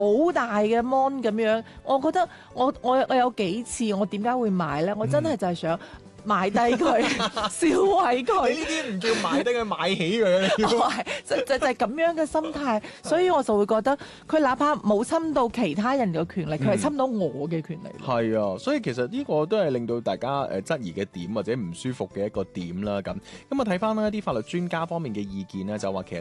好大嘅 mon 咁樣，我覺得我有幾次我點解會買咧？我真係就係想買低佢，燒毀你佢。 呢啲唔叫買低佢，買起佢啊！你要我係就係咁樣嘅心態，所以我就會覺得佢哪怕冇侵到其他人嘅權利，佢係侵到我嘅權利。 係啊，所以其實呢個都係令到大家質疑嘅點或者唔舒服嘅一個點啦。咁啊睇翻啦一啲法律專家方面嘅意見咧，就話其實